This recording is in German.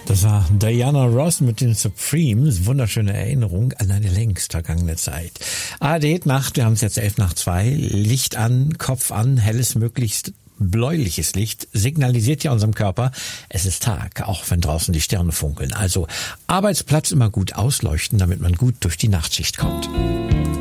Das war Diana Ross mit den Supremes. Wunderschöne Erinnerung an eine längst vergangene Zeit. ARD Nacht, wir haben es jetzt 1:11. Licht an, Kopf an, helles, möglichst bläuliches Licht signalisiert ja unserem Körper, es ist Tag, auch wenn draußen die Sterne funkeln. Also Arbeitsplatz immer gut ausleuchten, damit man gut durch die Nachtschicht kommt.